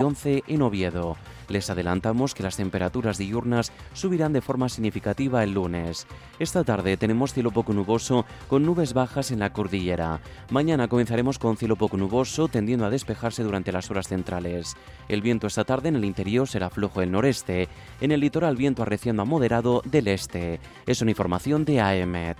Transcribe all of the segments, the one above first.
11 en Oviedo. Les adelantamos que las temperaturas diurnas subirán de forma significativa el lunes. Esta tarde tenemos cielo poco nuboso con nubes bajas en la cordillera. Mañana comenzaremos con cielo poco nuboso tendiendo a despejarse durante las horas centrales. El viento esta tarde en el interior será flojo del noreste. En el litoral viento arreciando a moderado del este. Es una información de AEMET.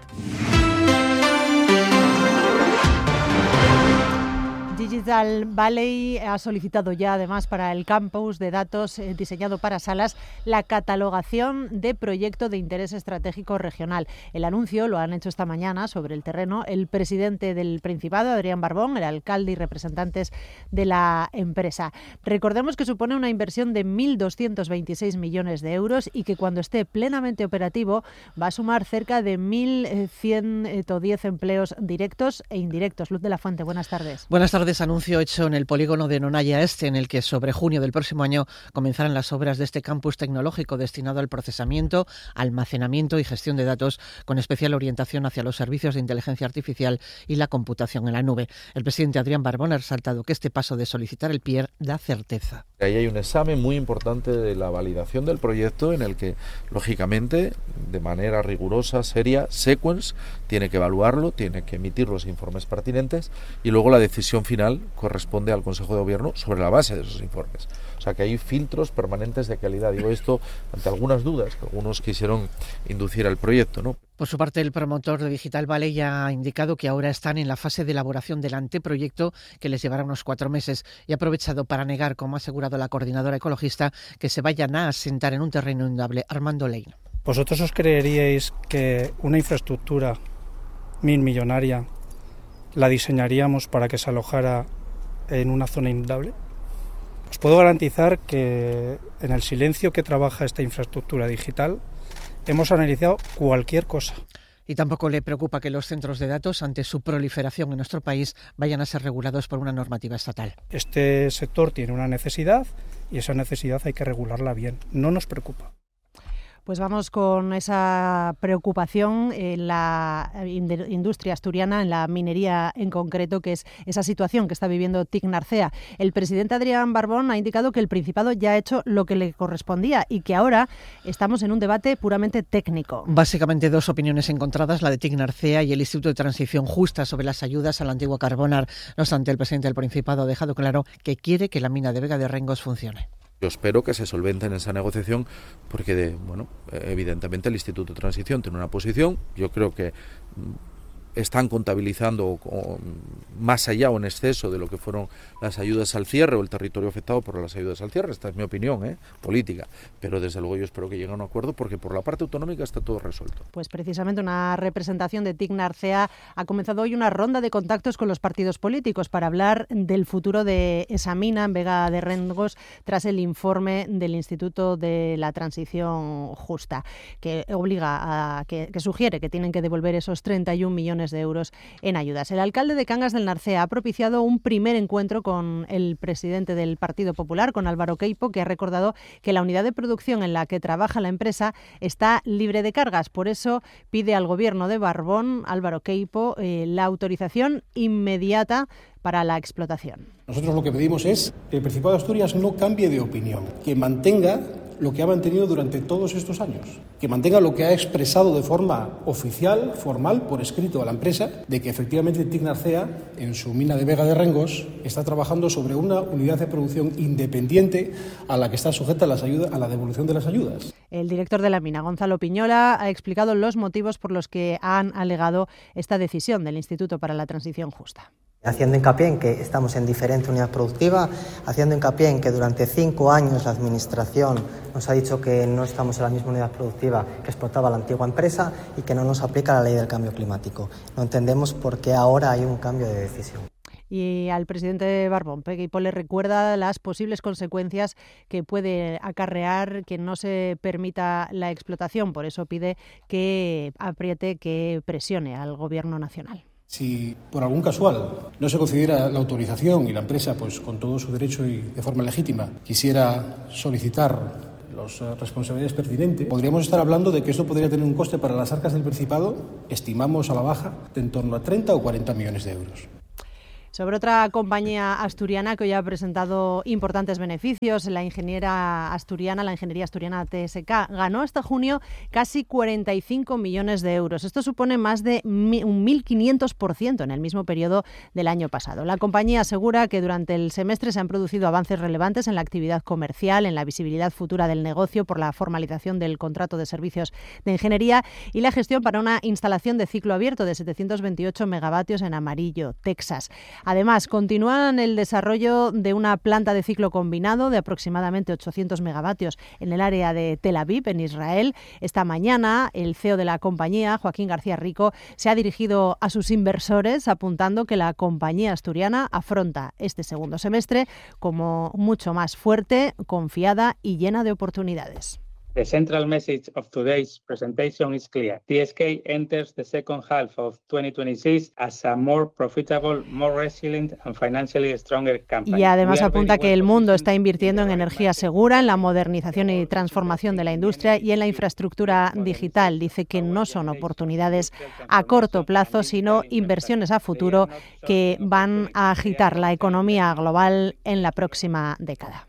Digital Valley ha solicitado ya, además, para el campus de datos diseñado para Salas, la catalogación de proyecto de interés estratégico regional. El anuncio lo han hecho esta mañana sobre el terreno el presidente del Principado, Adrián Barbón, el alcalde y representantes de la empresa. Recordemos que supone una inversión de 1.226 millones de euros y que cuando esté plenamente operativo va a sumar cerca de 1.110 empleos directos e indirectos. Luz de la Fuente, buenas tardes. Buenas tardes. Anuncio hecho en el polígono de Nonaya Este, en el que sobre junio del próximo año comenzarán las obras de este campus tecnológico destinado al procesamiento, almacenamiento y gestión de datos, con especial orientación hacia los servicios de inteligencia artificial y la computación en la nube. El presidente Adrián Barbón ha resaltado que este paso de solicitar el PIER da certeza. Ahí hay un examen muy importante de la validación del proyecto en el que, lógicamente, de manera rigurosa, seria, Sequens tiene que evaluarlo, tiene que emitir los informes pertinentes y luego la decisión final corresponde al Consejo de Gobierno sobre la base de esos informes. O sea que hay filtros permanentes de calidad. Digo esto ante algunas dudas que algunos quisieron inducir al proyecto, ¿no? Por su parte, el promotor de Digital Valley ya ha indicado que ahora están en la fase de elaboración del anteproyecto que les llevará unos 4 meses y ha aprovechado para negar, como ha asegurado la coordinadora ecologista, que se vayan a asentar en un terreno inundable. Armando Lein. ¿Vosotros os creeríais que una infraestructura millonaria la diseñaríamos para que se alojara en una zona inundable? Os puedo garantizar que en el silencio que trabaja esta infraestructura digital hemos analizado cualquier cosa. Y tampoco le preocupa que los centros de datos, ante su proliferación en nuestro país, vayan a ser regulados por una normativa estatal. Este sector tiene una necesidad y esa necesidad hay que regularla bien. No nos preocupa. Pues vamos con esa preocupación en la industria asturiana, en la minería en concreto, que es esa situación que está viviendo TIC Narcea. El presidente Adrián Barbón ha indicado que el Principado ya ha hecho lo que le correspondía y que ahora estamos en un debate puramente técnico. Básicamente 2 opiniones encontradas, la de TIC Narcea y el Instituto de Transición Justa sobre las ayudas a la antigua Carbonar. No obstante, el presidente del Principado ha dejado claro que quiere que la mina de Vega de Rengos funcione. Yo espero que se solvente en esa negociación porque, evidentemente el Instituto de Transición tiene una posición. Yo creo que están contabilizando más allá o en exceso de lo que fueron las ayudas al cierre o el territorio afectado por las ayudas al cierre. Esta es mi opinión política, pero desde luego yo espero que llegue a un acuerdo porque por la parte autonómica está todo resuelto. Pues precisamente una representación de TIC Narcea ha comenzado hoy una ronda de contactos con los partidos políticos para hablar del futuro de esa mina en Vega de Rengos tras el informe del Instituto de la Transición Justa, que obliga que sugiere que tienen que devolver esos 31 millones de euros en ayudas. El alcalde de Cangas del Narcea ha propiciado un primer encuentro con el presidente del Partido Popular, con Álvaro Queipo, que ha recordado que la unidad de producción en la que trabaja la empresa está libre de cargas. Por eso pide al gobierno de Barbón, Álvaro Queipo, la autorización inmediata para la explotación. Nosotros lo que pedimos es que el Principado de Asturias no cambie de opinión, que mantenga lo que ha mantenido durante todos estos años, que mantenga lo que ha expresado de forma oficial, formal, por escrito a la empresa, de que efectivamente TIC Narcea, en su mina de Vega de Rengos, está trabajando sobre una unidad de producción independiente a la que está sujeta a la devolución de las ayudas. El director de la mina, Gonzalo Piñola, ha explicado los motivos por los que han alegado esta decisión del Instituto para la Transición Justa. Haciendo hincapié en que estamos en diferente unidad productiva, haciendo hincapié en que durante 5 años la Administración nos ha dicho que no estamos en la misma unidad productiva que explotaba la antigua empresa y que no nos aplica la ley del cambio climático. No entendemos por qué ahora hay un cambio de decisión. Y al presidente Barbón, Queipo le recuerda las posibles consecuencias que puede acarrear que no se permita la explotación. Por eso pide que apriete, que presione al Gobierno nacional. Si por algún casual no se concediera la autorización y la empresa, pues con todo su derecho y de forma legítima, quisiera solicitar las responsabilidades pertinentes, podríamos estar hablando de que esto podría tener un coste para las arcas del Principado, estimamos a la baja, de en torno a 30 o 40 millones de euros. Sobre otra compañía asturiana que hoy ha presentado importantes beneficios, la ingeniería asturiana TSK, ganó hasta junio casi 45 millones de euros. Esto supone más de un 1.500% en el mismo periodo del año pasado. La compañía asegura que durante el semestre se han producido avances relevantes en la actividad comercial, en la visibilidad futura del negocio por la formalización del contrato de servicios de ingeniería y la gestión para una instalación de ciclo abierto de 728 megavatios en Amarillo, Texas. Además, continúan el desarrollo de una planta de ciclo combinado de aproximadamente 800 megavatios en el área de Tel Aviv, en Israel. Esta mañana, el CEO de la compañía, Joaquín García Rico, se ha dirigido a sus inversores apuntando que la compañía asturiana afronta este segundo semestre como mucho más fuerte, confiada y llena de oportunidades. The central message of today's presentation is clear. TSK enters the second half of 2026 as a more profitable, more resilient and financially stronger company. Y además apunta que el mundo está invirtiendo en energía segura, en la modernización y transformación de la industria y en la infraestructura digital. Dice que no son oportunidades a corto plazo, sino inversiones a futuro que van a agitar la economía global en la próxima década.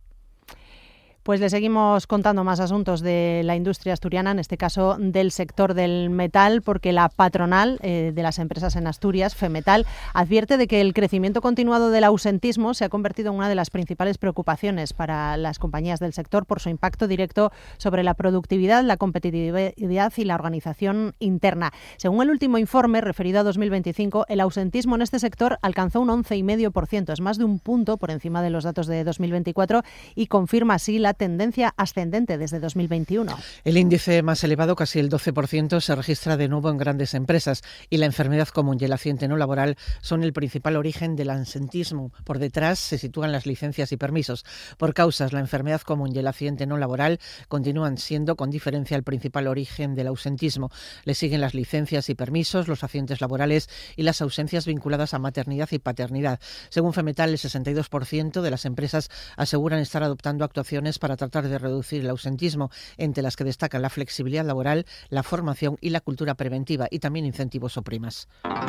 Pues le seguimos contando más asuntos de la industria asturiana, en este caso del sector del metal, porque la patronal de las empresas en Asturias, Femetal, advierte de que el crecimiento continuado del ausentismo se ha convertido en una de las principales preocupaciones para las compañías del sector por su impacto directo sobre la productividad, la competitividad y la organización interna. Según el último informe referido a 2025, el ausentismo en este sector alcanzó un 11,5%, es más de un punto por encima de los datos de 2024 y confirma así la tendencia ascendente desde 2021. El índice más elevado, casi el 12%, se registra de nuevo en grandes empresas y la enfermedad común y el accidente no laboral son el principal origen del ausentismo. Por detrás se sitúan las licencias y permisos. Por causas, la enfermedad común y el accidente no laboral continúan siendo con diferencia el principal origen del ausentismo. Le siguen las licencias y permisos, los accidentes laborales y las ausencias vinculadas a maternidad y paternidad. Según Femetal, el 62% de las empresas aseguran estar adoptando actuaciones para tratar de reducir el ausentismo, entre las que destacan la flexibilidad laboral, la formación y la cultura preventiva, y también incentivos o primas.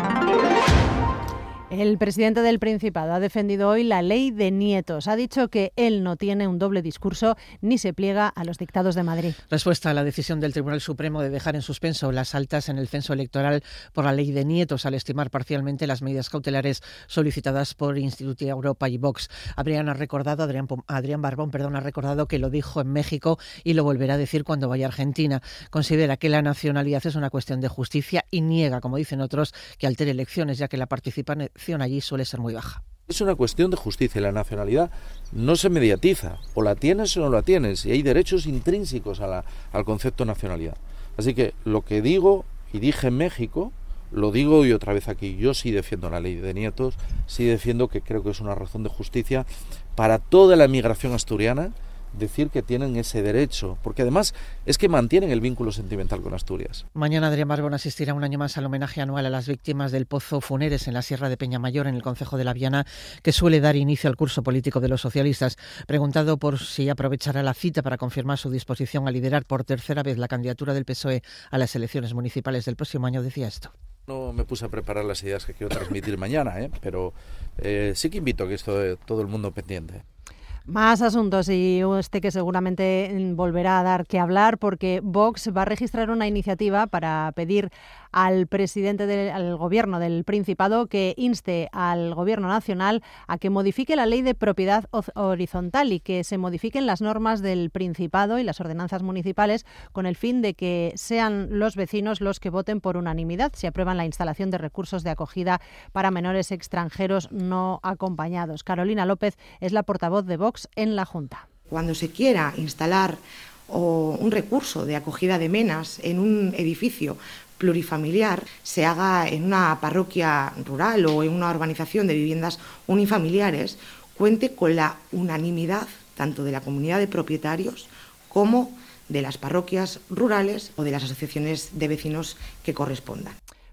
El presidente del Principado ha defendido hoy la ley de nietos. Ha dicho que él no tiene un doble discurso ni se pliega a los dictados de Madrid. Respuesta a la decisión del Tribunal Supremo de dejar en suspenso las altas en el censo electoral por la ley de nietos al estimar parcialmente las medidas cautelares solicitadas por Instituto Europa y Vox. Adrián Barbón ha recordado que lo dijo en México y lo volverá a decir cuando vaya a Argentina. Considera que la nacionalidad es una cuestión de justicia y niega, como dicen otros, que altere elecciones, ya que la participación allí suele ser muy baja. Es una cuestión de justicia y la nacionalidad no se mediatiza, o la tienes o no la tienes, y hay derechos intrínsecos al concepto de nacionalidad. Así que lo que digo y dije en México, lo digo hoy otra vez aquí. Yo sí defiendo la ley de nietos, sí defiendo que creo que es una razón de justicia para toda la emigración asturiana, decir que tienen ese derecho, porque además es que mantienen el vínculo sentimental con Asturias. Mañana Adrián Barbón asistirá un año más al homenaje anual a las víctimas del Pozo Funeres en la Sierra de Peñamayor, en el concejo de La Viana, que suele dar inicio al curso político de los socialistas. Preguntado por si aprovechará la cita para confirmar su disposición a liderar por tercera vez la candidatura del PSOE a las elecciones municipales del próximo año, decía esto. No me puse a preparar las ideas que quiero transmitir mañana, pero sí que invito a que esté todo el mundo pendiente. Más asuntos y que seguramente volverá a dar que hablar, porque Vox va a registrar una iniciativa para pedir al presidente al gobierno del Principado que inste al gobierno nacional a que modifique la ley de propiedad horizontal y que se modifiquen las normas del Principado y las ordenanzas municipales con el fin de que sean los vecinos los que voten por unanimidad si aprueban la instalación de recursos de acogida para menores extranjeros no acompañados. Carolina López es la portavoz de Vox en la Junta. Cuando se quiera instalar un recurso de acogida de menas en un edificio plurifamiliar, se haga en una parroquia rural o en una urbanización de viviendas unifamiliares, cuente con la unanimidad tanto de la comunidad de propietarios como de las parroquias rurales o de las asociaciones de vecinos que correspondan.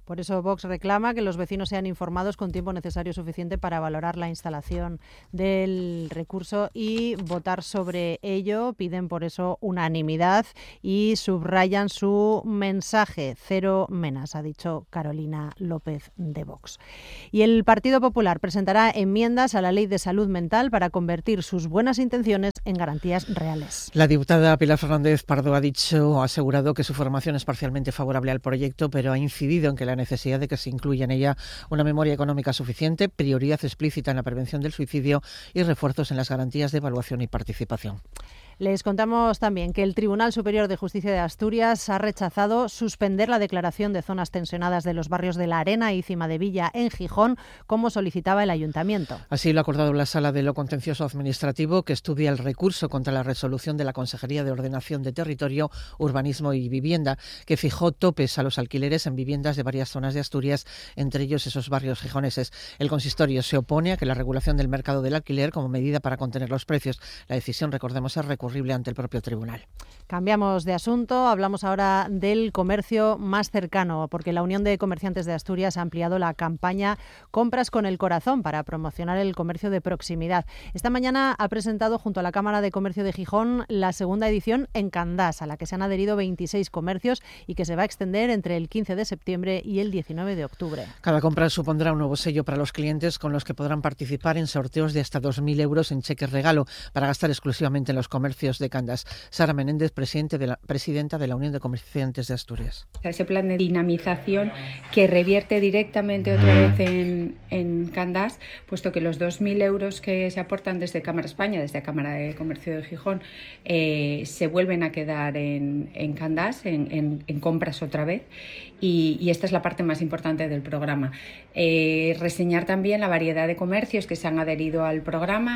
Por eso Vox reclama que los vecinos sean informados con tiempo necesario suficiente para valorar la instalación del recurso y votar sobre ello. Piden por eso unanimidad y subrayan su mensaje. Cero menas, ha dicho Carolina López de Vox. Y el Partido Popular presentará enmiendas a la Ley de Salud Mental para convertir sus buenas intenciones en garantías reales. La diputada Pilar Fernández Pardo ha asegurado que su formación es parcialmente favorable al proyecto, pero ha incidido en que la necesidad de que se incluya en ella una memoria económica suficiente, prioridad explícita en la prevención del suicidio y refuerzos en las garantías de evaluación y participación. Les contamos también que el Tribunal Superior de Justicia de Asturias ha rechazado suspender la declaración de zonas tensionadas de los barrios de La Arena y Cimadevilla en Gijón, como solicitaba el Ayuntamiento. Así lo ha acordado la Sala de lo Contencioso Administrativo, que estudia el recurso contra la resolución de la Consejería de Ordenación de Territorio, Urbanismo y Vivienda, que fijó topes a los alquileres en viviendas de varias zonas de Asturias, entre ellos esos barrios gijoneses. El consistorio se opone a que la regulación del mercado del alquiler como medida para contener los precios. La decisión, recordemos, es recurrible ante el propio tribunal. Cambiamos de asunto, hablamos ahora del comercio más cercano, porque la Unión de Comerciantes de Asturias ha ampliado la campaña Compras con el Corazón para promocionar el comercio de proximidad. Esta mañana ha presentado junto a la Cámara de Comercio de Gijón la segunda edición en Candás, a la que se han adherido 26 comercios y que se va a extender entre el 15 de septiembre y el 19 de octubre. Cada compra supondrá un nuevo sello para los clientes, con los que podrán participar en sorteos de hasta 2.000 euros en cheques regalo para gastar exclusivamente en los comercios de Candás. Sara Menéndez, presidenta de la Unión de Comerciantes de Asturias. Ese plan de dinamización que revierte directamente otra vez en Candás, puesto que los 2.000 euros que se aportan desde Cámara España, desde Cámara de Comercio de Gijón, se vuelven a quedar en Candás, en compras otra vez, y esta es la parte más importante del programa. Reseñar también la variedad de comercios que se han adherido al programa.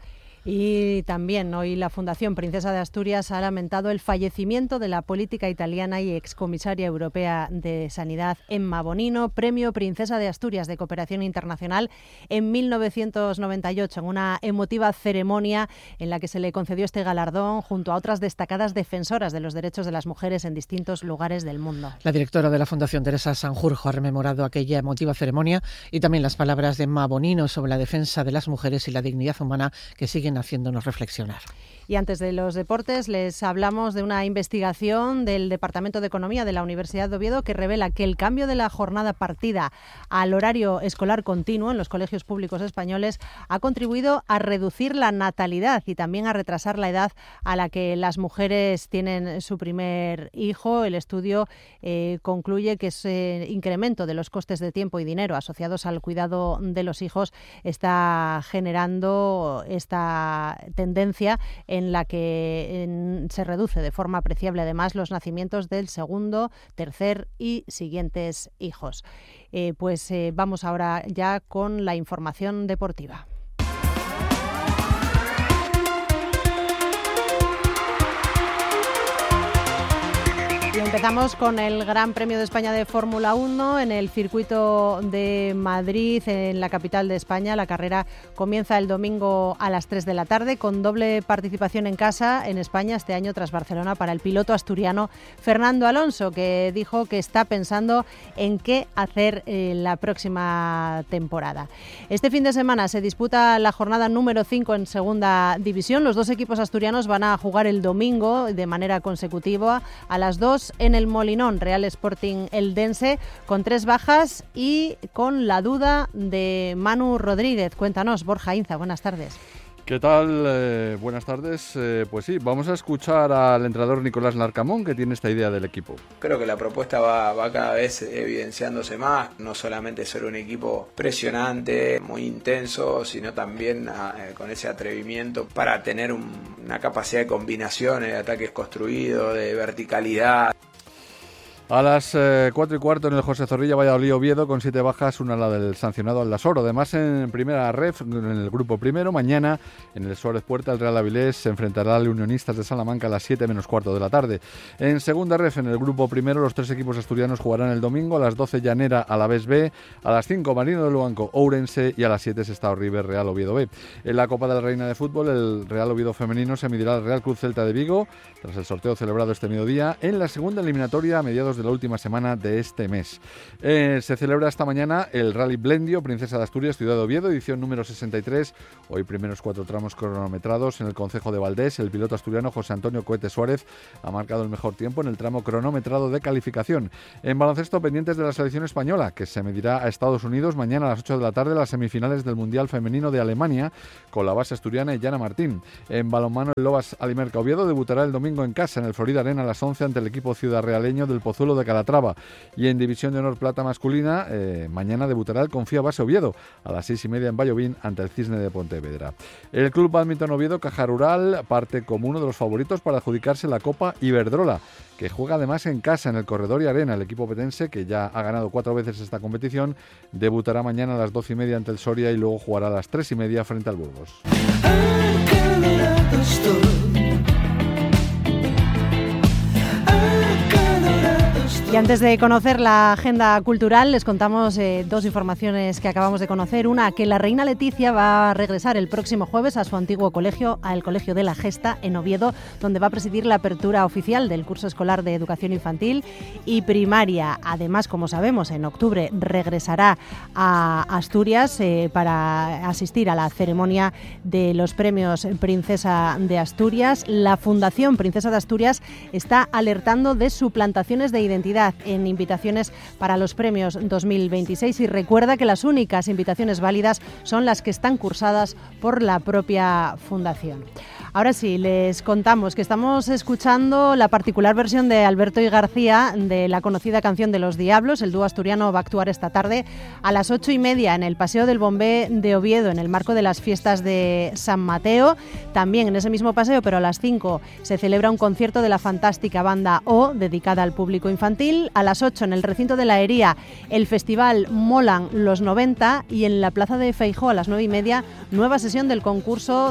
Y también hoy la Fundación Princesa de Asturias ha lamentado el fallecimiento de la política italiana y excomisaria europea de Sanidad Emma Bonino, premio Princesa de Asturias de Cooperación Internacional en 1998, en una emotiva ceremonia en la que se le concedió este galardón junto a otras destacadas defensoras de los derechos de las mujeres en distintos lugares del mundo. La directora de la Fundación, Teresa Sanjurjo, ha rememorado aquella emotiva ceremonia y también las palabras de Emma Bonino sobre la defensa de las mujeres y la dignidad humana que siguen haciéndonos reflexionar. Y antes de los deportes les hablamos de una investigación del Departamento de Economía de la Universidad de Oviedo que revela que el cambio de la jornada partida al horario escolar continuo en los colegios públicos españoles ha contribuido a reducir la natalidad y también a retrasar la edad a la que las mujeres tienen su primer hijo. El estudio concluye que ese incremento de los costes de tiempo y dinero asociados al cuidado de los hijos está generando esta tendencia en la que se reduce de forma apreciable además los nacimientos del segundo, tercer y siguientes hijos. Vamos ahora ya con la información deportiva. Y empezamos con el Gran Premio de España de Fórmula 1 en el circuito de Madrid, en la capital de España. La carrera comienza el domingo a las 3 de la tarde con doble participación en casa en España este año tras Barcelona para el piloto asturiano Fernando Alonso, que dijo que está pensando en qué hacer la próxima temporada. Este fin de semana se disputa la jornada número 5 en Segunda División. Los dos equipos asturianos van a jugar el domingo de manera consecutiva a las 2 en el Molinón. Real Sporting Eldense con 3 bajas y con la duda de Manu Rodríguez. Cuéntanos, Borja Inza, buenas tardes. ¿Qué tal? Buenas tardes. Pues sí, vamos a escuchar al entrenador Nicolás Larcamón, que tiene esta idea del equipo. Creo que la propuesta va cada vez evidenciándose más, no solamente ser un equipo presionante, muy intenso, sino también con ese atrevimiento para tener una capacidad de combinaciones, de ataques construidos, de verticalidad. A las 4:15 en el José Zorrilla Valladolid Oviedo con 7 bajas, una la del sancionado Aldasoro. Además, en primera ref, en el grupo primero, mañana en el Suárez Puerta el Real Avilés se enfrentará al Unionistas de Salamanca a las 7 menos cuarto de la tarde. En segunda ref, en el grupo primero, los 3 equipos asturianos jugarán el domingo a las 12 Llanera Alavés B, a las 5 Marino de Luanco Ourense y a las 7 Sestao River Real Oviedo B. En la Copa de la Reina de Fútbol, el Real Oviedo femenino se medirá al Real Club Celta de Vigo tras el sorteo celebrado este mediodía en la segunda eliminatoria a mediados de la última semana de este mes. Se celebra esta mañana el Rally Blendio, Princesa de Asturias, Ciudad de Oviedo, edición número 63. Hoy primeros 4 tramos cronometrados en el concejo de Valdés. El piloto asturiano José Antonio Cohete Suárez ha marcado el mejor tiempo en el tramo cronometrado de calificación. En baloncesto, pendientes de la selección española, que se medirá a Estados Unidos mañana a las 8 de la tarde las semifinales del Mundial Femenino de Alemania con la base asturiana Yana Martín. En balonmano, el Lobas Alimerca Oviedo debutará el domingo en casa en el Florida Arena a las 11 ante el equipo ciudadrealeño del Pozuelo de Calatrava. Y en División de Honor Plata masculina, mañana debutará el Confía Base Oviedo a las 6:30 en Vallovín ante el Cisne de Pontevedra. El Club Bádminton Oviedo Caja Rural parte como uno de los favoritos para adjudicarse la Copa Iberdrola, que juega además en casa en el Corredor y Arena. El equipo petense, que ya ha ganado 4 veces esta competición, debutará mañana a las 12:30 ante el Soria y luego jugará a las 3:30 frente al Burgos. Y antes de conocer la agenda cultural, les contamos 2 informaciones que acabamos de conocer. Una, que la reina Leticia va a regresar el próximo jueves a su antiguo colegio, al Colegio de la Gesta, en Oviedo, donde va a presidir la apertura oficial del curso escolar de educación infantil y primaria. Además, como sabemos, en octubre regresará a Asturias para asistir a la ceremonia de los premios Princesa de Asturias. La Fundación Princesa de Asturias está alertando de suplantaciones de identidad en invitaciones para los premios 2026 y recuerda que las únicas invitaciones válidas son las que están cursadas por la propia Fundación. Ahora sí, les contamos que estamos escuchando la particular versión de Alberto y García de la conocida canción de Los Diablos. El dúo asturiano va a actuar esta tarde a las 8:30 en el Paseo del Bombé de Oviedo, en el marco de las fiestas de San Mateo. También en ese mismo paseo, pero a las 5, se celebra un concierto de la fantástica banda O, dedicada al público infantil. A las 8, en el recinto de la Hería, el festival Molan los 90, y en la plaza de Feijóo a las 9:30, nueva sesión del concurso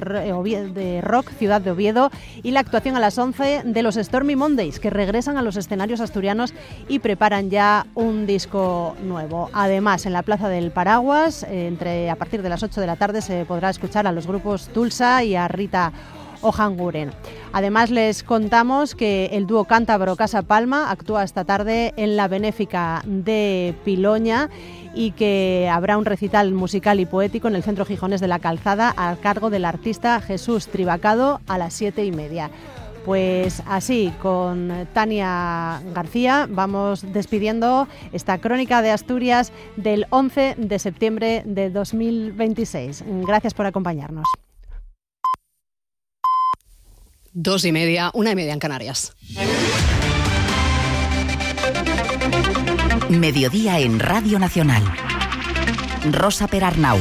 de Rock Ciudad de Oviedo, y la actuación a las 11 de los Stormy Mondays, que regresan a los escenarios asturianos y preparan ya un disco nuevo. Además, en la Plaza del Paraguas, a partir de las 8 de la tarde, se podrá escuchar a los grupos Tulsa y a Rita Ojanguren. Además, les contamos que el dúo cántabro Casa Palma actúa esta tarde en la Benéfica de Piloña y que habrá un recital musical y poético en el Centro Gijonés de la Calzada a cargo del artista Jesús Tribacado a las 7:30. Pues así, con Tania García, vamos despidiendo esta crónica de Asturias del 11 de septiembre de 2026. Gracias por acompañarnos. 2:30, 1:30 en Canarias. Mediodía en Radio Nacional. Rosa Perarnau.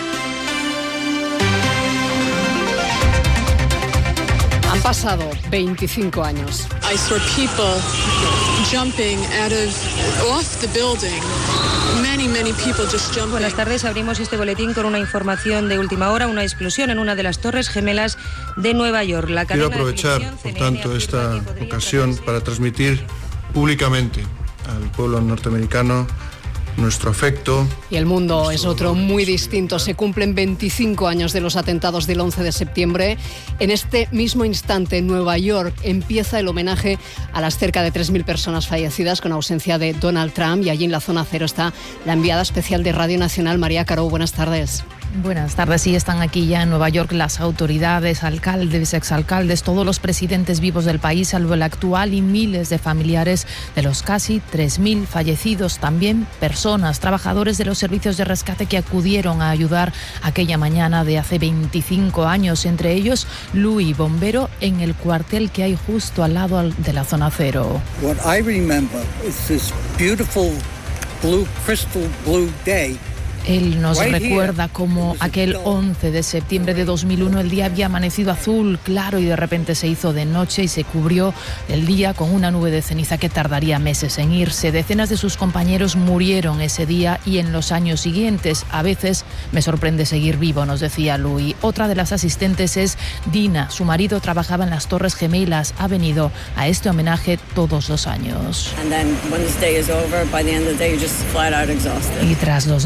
Han pasado 25 años. I saw people jumping off the building. Many people just jumping. Buenas tardes, abrimos este boletín con una información de última hora, una explosión en una de las torres gemelas de Nueva York. Quiero aprovechar, por tanto, esta ocasión para transmitir públicamente al pueblo norteamericano nuestro afecto. Y el mundo es otro muy distinto. Se cumplen 25 años de los atentados del 11 de septiembre. En este mismo instante, en Nueva York, empieza el homenaje a las cerca de 3.000 personas fallecidas con ausencia de Donald Trump. Y allí en la zona cero está la enviada especial de Radio Nacional, María Caro. Buenas tardes. Buenas tardes. Sí, están aquí ya en Nueva York las autoridades, alcaldes, exalcaldes, todos los presidentes vivos del país, salvo el actual, y miles de familiares de los casi 3.000 fallecidos. También personas, trabajadores de los servicios de rescate que acudieron a ayudar aquella mañana de hace 25 años. Entre ellos, Luis, bombero en el cuartel que hay justo al lado de la zona cero. What I remember is this beautiful crystal blue day. Él nos recuerda cómo aquel 11 de septiembre de 2001 el día había amanecido azul claro y de repente se hizo de noche y se cubrió el día con una nube de ceniza que tardaría meses en irse. Decenas de sus compañeros murieron ese día y en los años siguientes. A veces me sorprende seguir vivo, nos decía Luis. Otra de las asistentes es Dina. Su marido trabajaba en las Torres Gemelas. Ha venido a este homenaje todos los años. Y tras los nervios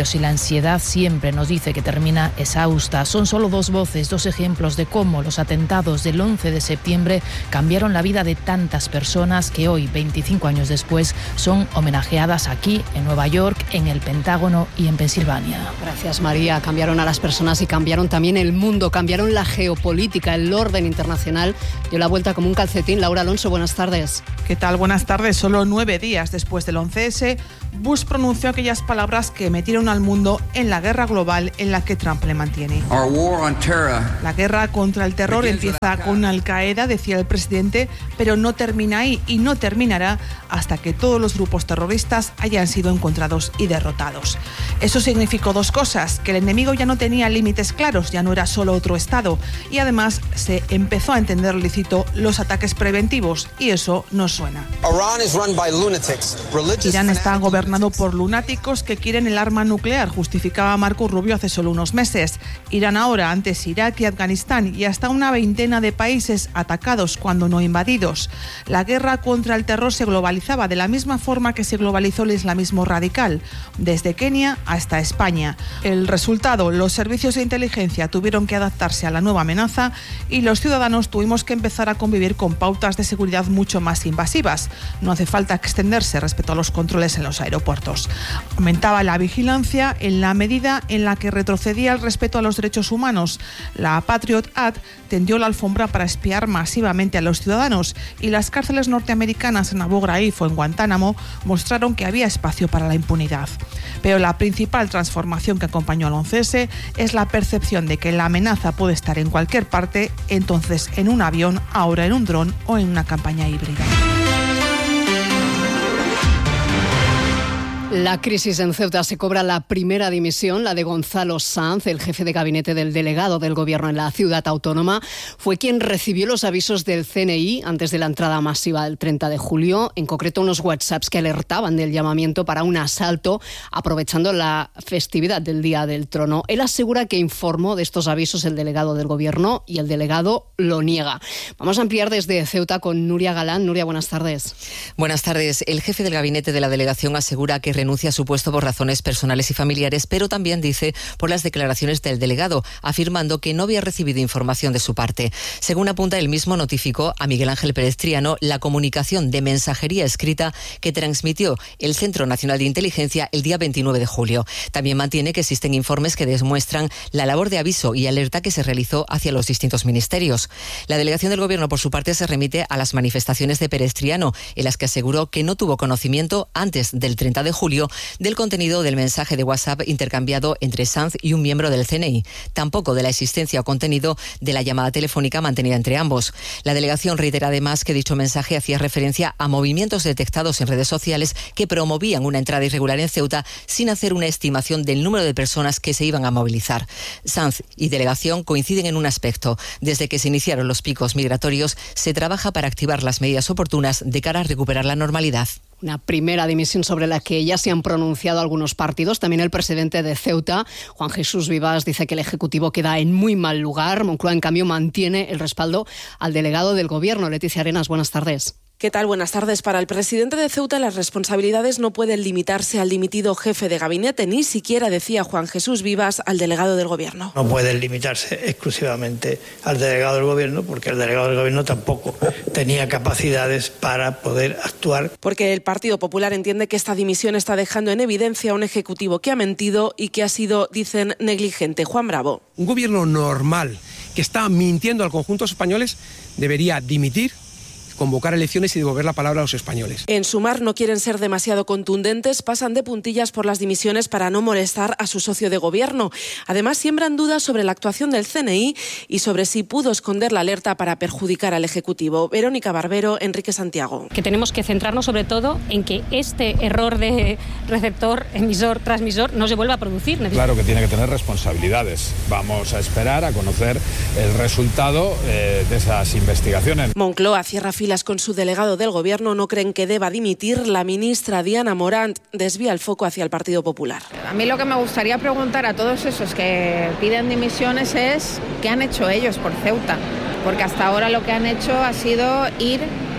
nervios y la ansiedad siempre nos dice que termina exhausta. Son solo dos voces, dos ejemplos de cómo los atentados del 11 de septiembre cambiaron la vida de tantas personas que hoy, 25 años después, son homenajeadas aquí, en Nueva York, en el Pentágono y en Pensilvania. Gracias, María. Cambiaron a las personas y cambiaron también el mundo, cambiaron la geopolítica, el orden internacional. Dio la vuelta como un calcetín. Laura Alonso, buenas tardes. ¿Qué tal? Buenas tardes. Solo 9 días después del 11S, Bush pronunció aquellas palabras que metieron al mundo en la guerra global en la que Trump le mantiene. La guerra contra el terror empieza con Al-Qaeda, decía el presidente, pero no termina ahí y no terminará hasta que todos los grupos terroristas hayan sido encontrados y derrotados. Eso significó dos cosas: que el enemigo ya no tenía límites claros, ya no era solo otro Estado, y además se empezó a entender lícito los ataques preventivos, y eso nos suena. Irán está gobernado por lunáticos que quieren el arma nuclear, justificaba Marco Rubio hace solo unos meses. Irán ahora, antes Irak y Afganistán, y hasta una veintena de países atacados cuando no invadidos. La guerra contra el terror se globalizaba de la misma forma que se globalizó el islamismo radical, desde Kenia hasta España. El resultado: los servicios de inteligencia tuvieron que adaptarse a la nueva amenaza y los ciudadanos tuvimos que empezar a convivir con pautas de seguridad mucho más invasivas. No hace falta extenderse respecto a los controles en los aeropuertos. Aumentaba la vigilancia en la medida en la que retrocedía el respeto a los derechos humanos. La Patriot Act tendió la alfombra para espiar masivamente a los ciudadanos, y las cárceles norteamericanas en Abu Ghraib o en Guantánamo mostraron que había espacio para la impunidad. Pero la principal transformación que acompañó al 11S es la percepción de que la amenaza puede estar en cualquier parte, entonces en un avión, ahora en un dron o en una campaña híbrida. La crisis en Ceuta se cobra la primera dimisión, la de Gonzalo Sanz, el jefe de gabinete del delegado del gobierno en la ciudad autónoma. Fue quien recibió los avisos del CNI antes de la entrada masiva del 30 de julio, en concreto unos WhatsApps que alertaban del llamamiento para un asalto, aprovechando la festividad del Día del Trono. Él asegura que informó de estos avisos el delegado del gobierno y el delegado lo niega. Vamos a ampliar desde Ceuta con Nuria Galán. Nuria, buenas tardes. Buenas tardes. El jefe del gabinete de la delegación asegura que renuncia a su puesto por razones personales y familiares, pero también dice por las declaraciones del delegado, afirmando que no había recibido información de su parte. Según apunta, él mismo notificó a Miguel Ángel Pérez Triano la comunicación de mensajería escrita que transmitió el Centro Nacional de Inteligencia el día 29 de julio. También mantiene que existen informes que demuestran la labor de aviso y alerta que se realizó hacia los distintos ministerios. La delegación del gobierno, por su parte, se remite a las manifestaciones de Pérez Triano, en las que aseguró que no tuvo conocimiento antes del 30 de julio del contenido del mensaje de WhatsApp intercambiado entre Sanz y un miembro del CNI, tampoco de la existencia o contenido de la llamada telefónica mantenida entre ambos. La delegación reitera además que dicho mensaje hacía referencia a movimientos detectados en redes sociales que promovían una entrada irregular en Ceuta sin hacer una estimación del número de personas que se iban a movilizar. Sanz y delegación coinciden en un aspecto: desde que se iniciaron los picos migratorios se trabaja para activar las medidas oportunas de cara a recuperar la normalidad. Una primera dimisión sobre la que ya se han pronunciado algunos partidos. También el presidente de Ceuta, Juan Jesús Vivas, dice que el Ejecutivo queda en muy mal lugar. Moncloa, en cambio, mantiene el respaldo al delegado del Gobierno. Leticia Arenas, buenas tardes. ¿Qué tal? Buenas tardes. Para el presidente de Ceuta, las responsabilidades no pueden limitarse al dimitido jefe de gabinete, ni siquiera, decía Juan Jesús Vivas, al delegado del Gobierno. No pueden limitarse exclusivamente al delegado del Gobierno, porque el delegado del Gobierno tampoco tenía capacidades para poder actuar. Porque el Partido Popular entiende que esta dimisión está dejando en evidencia a un Ejecutivo que ha mentido y que ha sido, dicen, negligente. Juan Bravo. Un gobierno normal que está mintiendo al conjunto de los españoles debería dimitir, convocar elecciones y devolver la palabra a los españoles. En Sumar no quieren ser demasiado contundentes, pasan de puntillas por las dimisiones para no molestar a su socio de gobierno. Además, siembran dudas sobre la actuación del CNI y sobre si pudo esconder la alerta para perjudicar al Ejecutivo. Verónica Barbero, Enrique Santiago. Que tenemos que centrarnos sobre todo en que este error de receptor, emisor, transmisor no se vuelva a producir. Claro que tiene que tener responsabilidades. Vamos a esperar a conocer el resultado de esas investigaciones. Moncloa cierra filas con su delegado del Gobierno. No creen que deba dimitir. La ministra Diana Morant desvía el foco hacia el Partido Popular. A mí lo que me gustaría preguntar a todos esos que piden dimisiones es ¿qué han hecho ellos por Ceuta? Porque hasta ahora lo que han hecho ha sido ir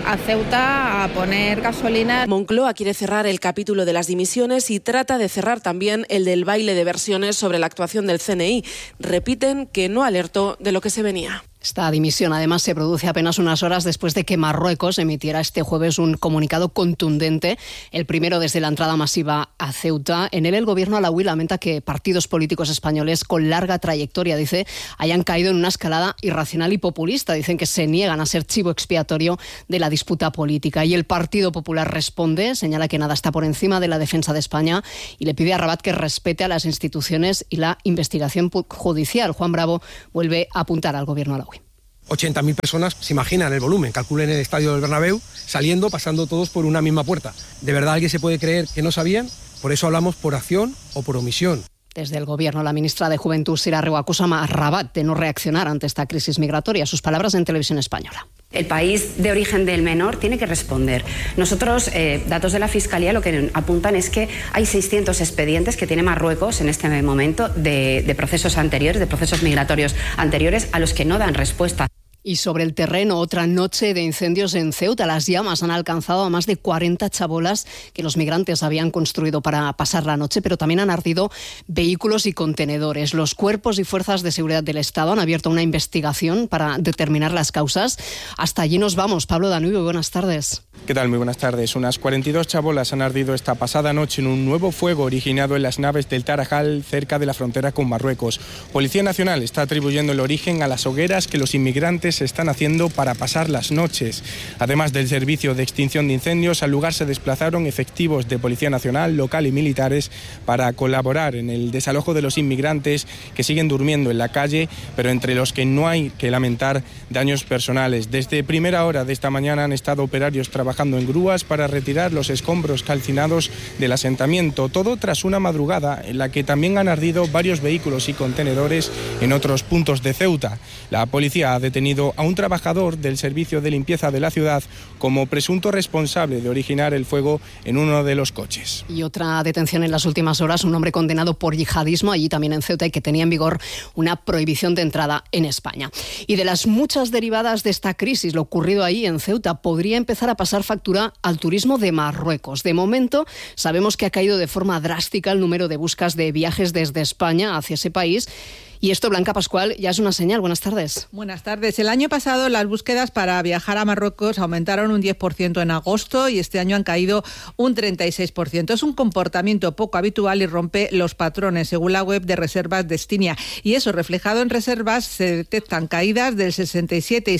a Ceuta a poner gasolina. Moncloa quiere cerrar el capítulo de las dimisiones y trata de cerrar también el del baile de versiones sobre la actuación del CNI. Repiten que no alertó de lo que se venía. Esta dimisión, además, se produce apenas unas horas después de que Marruecos emitiera este jueves un comunicado contundente, el primero desde la entrada masiva a Ceuta. En él, el gobierno alauí lamenta que partidos políticos españoles con larga trayectoria, dice, hayan caído en una escalada irracional y populista. Dicen que se niegan a ser chivo expiatorio de la disputa política. Y el Partido Popular responde, señala que nada está por encima de la defensa de España y le pide a Rabat que respete a las instituciones y la investigación judicial. Juan Bravo vuelve a apuntar al gobierno alauí. 80.000 personas, se imaginan el volumen, calculen el estadio del Bernabéu, saliendo, pasando todos por una misma puerta. ¿De verdad alguien se puede creer que no sabían? Por eso hablamos por acción o por omisión. Desde el Gobierno, la ministra de Juventud, Sira Rego, acusa a Rabat de no reaccionar ante esta crisis migratoria. Sus palabras en Televisión Española. El país de origen del menor tiene que responder. Nosotros, datos de la Fiscalía, lo que apuntan es que hay 600 expedientes que tiene Marruecos en este momento de procesos anteriores, de procesos migratorios anteriores a los que no dan respuesta. Y sobre el terreno, otra noche de incendios en Ceuta. Las llamas han alcanzado a más de 40 chabolas que los migrantes habían construido para pasar la noche, pero también han ardido vehículos y contenedores. Los cuerpos y fuerzas de seguridad del Estado han abierto una investigación para determinar las causas. Hasta allí nos vamos. Pablo Danubio, buenas tardes. ¿Qué tal? Muy buenas tardes. Unas 42 chabolas han ardido esta pasada noche en un nuevo fuego originado en las naves del Tarajal, cerca de la frontera con Marruecos. Policía Nacional está atribuyendo el origen a las hogueras que los inmigrantes se están haciendo para pasar las noches. Además del servicio de extinción de incendios, al lugar se desplazaron efectivos de Policía Nacional, local y militares para colaborar en el desalojo de los inmigrantes que siguen durmiendo en la calle, pero entre los que no hay que lamentar daños personales. Desde primera hora de esta mañana han estado operarios trabajando en grúas para retirar los escombros calcinados del asentamiento, todo tras una madrugada en la que también han ardido varios vehículos y contenedores en otros puntos de Ceuta. La policía ha detenido a un trabajador del servicio de limpieza de la ciudad como presunto responsable de originar el fuego en uno de los coches. Y otra detención en las últimas horas, un hombre condenado por yihadismo, allí también en Ceuta, y que tenía en vigor una prohibición de entrada en España. Y de las muchas derivadas de esta crisis, lo ocurrido ahí en Ceuta podría empezar a pasar factura al turismo de Marruecos. De momento, sabemos que ha caído de forma drástica el número de buscas de viajes desde España hacia ese país. Y esto, Blanca Pascual, ya es una señal. Buenas tardes. Buenas tardes. El año pasado las búsquedas para viajar a Marruecos aumentaron un 10% en agosto y este año han caído un 36%. Es un comportamiento poco habitual y rompe los patrones, según la web de Reservas Destinia. Y eso, reflejado en reservas, se detectan caídas del 67 y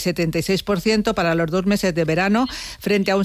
76% para los 2 meses de verano, frente a un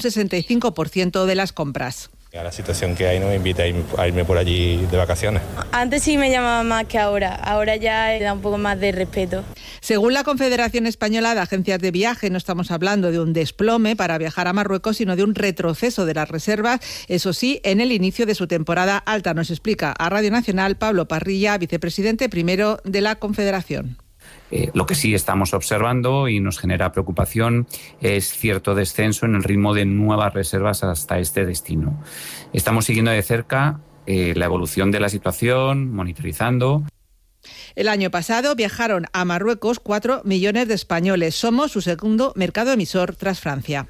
65% de las compras. A la situación que hay no me invita a irme por allí de vacaciones. Antes sí me llamaba más que ahora ya da un poco más de respeto. Según la Confederación Española de Agencias de Viaje, no estamos hablando de un desplome para viajar a Marruecos, sino de un retroceso de las reservas, eso sí, en el inicio de su temporada alta. Nos explica a Radio Nacional Pablo Parrilla, vicepresidente primero de la Confederación. Lo que sí estamos observando y nos genera preocupación es cierto descenso en el ritmo de nuevas reservas hasta este destino. Estamos siguiendo de cerca la evolución de la situación, monitorizando. El año pasado viajaron a Marruecos 4 millones de españoles. Somos su segundo mercado emisor tras Francia.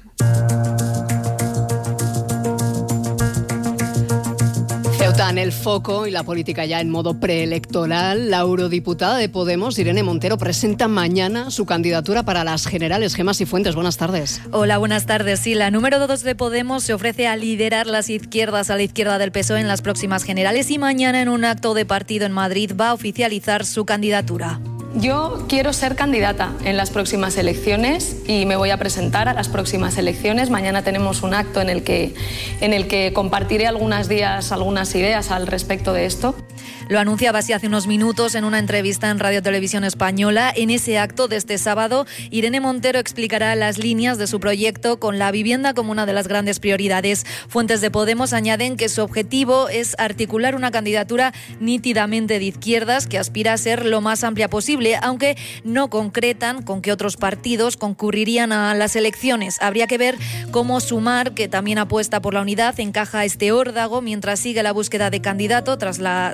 Ceuta en el foco y la política ya en modo preelectoral. La eurodiputada de Podemos, Irene Montero, presenta mañana su candidatura para las generales. Gemma Cifuentes, buenas tardes. Hola, buenas tardes. Sí, la número 2 de Podemos se ofrece a liderar las izquierdas a la izquierda del PSOE en las próximas generales y mañana en un acto de partido en Madrid va a oficializar su candidatura. Yo quiero ser candidata en las próximas elecciones y me voy a presentar a las próximas elecciones. Mañana tenemos un acto en el que compartiré algunas ideas al respecto de esto. Lo anunciaba así hace unos minutos en una entrevista en Radio Televisión Española. En ese acto de este sábado, Irene Montero explicará las líneas de su proyecto con la vivienda como una de las grandes prioridades. Fuentes de Podemos añaden que su objetivo es articular una candidatura nítidamente de izquierdas que aspira a ser lo más amplia posible, aunque no concretan con qué otros partidos concurrirían a las elecciones. Habría que ver cómo Sumar, que también apuesta por la unidad, encaja este órdago mientras sigue la búsqueda de candidato tras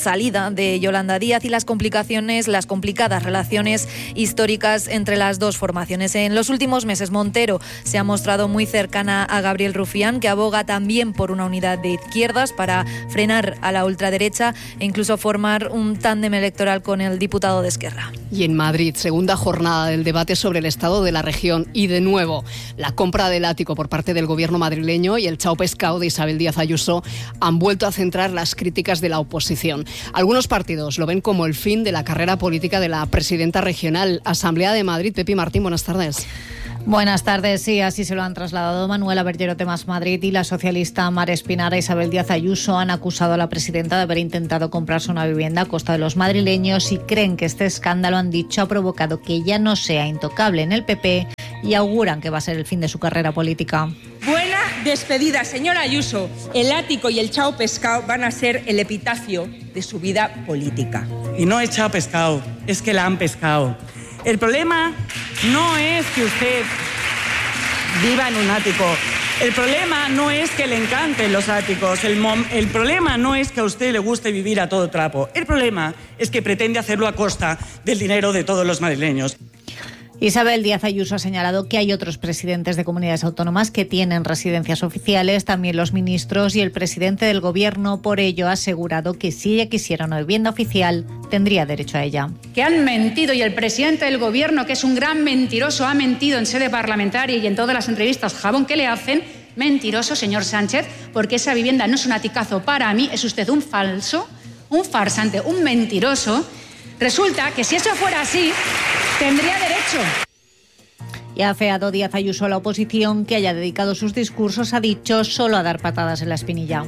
salida de Yolanda Díaz y las complicadas relaciones históricas entre las dos formaciones. En los últimos meses, Montero se ha mostrado muy cercana a Gabriel Rufián, que aboga también por una unidad de izquierdas para frenar a la ultraderecha e incluso formar un tándem electoral con el diputado de Esquerra. Y en Madrid, segunda jornada del debate sobre el estado de la región y de nuevo la compra del ático por parte del gobierno madrileño y el chao pescado de Isabel Díaz Ayuso han vuelto a centrar las críticas de la oposición. Algunos partidos lo ven como el fin de la carrera política de la presidenta regional. Asamblea de Madrid, Pepi Martín, buenas tardes. Buenas tardes, sí, así se lo han trasladado Manuela Bergerote Más Madrid y la socialista Mar Espinara. Isabel Díaz Ayuso han acusado a la presidenta de haber intentado comprarse una vivienda a costa de los madrileños y creen que este escándalo, han dicho, ha provocado que ella no sea intocable en el PP y auguran que va a ser el fin de su carrera política. Buena despedida, señora Ayuso. El ático y el chao pescado van a ser el epitafio de su vida política. Y no es chao pescado, es que la han pescado. El problema no es que usted viva en un ático. El problema no es que le encanten los áticos. El problema no es que a usted le guste vivir a todo trapo. El problema es que pretende hacerlo a costa del dinero de todos los madrileños. Isabel Díaz Ayuso ha señalado que hay otros presidentes de comunidades autónomas que tienen residencias oficiales, también los ministros y el presidente del gobierno. Por ello ha asegurado que si ella quisiera una vivienda oficial, tendría derecho a ella. Que han mentido y el presidente del gobierno, que es un gran mentiroso, ha mentido en sede parlamentaria y en todas las entrevistas jabón que le hacen. Mentiroso, señor Sánchez, porque esa vivienda no es un aticazo para mí, es usted un falso, un farsante, un mentiroso. Resulta que si eso fuera así, tendría derecho. Y ha afeado Díaz Ayuso a la oposición que haya dedicado sus discursos, ha dicho, solo a dar patadas en la espinilla.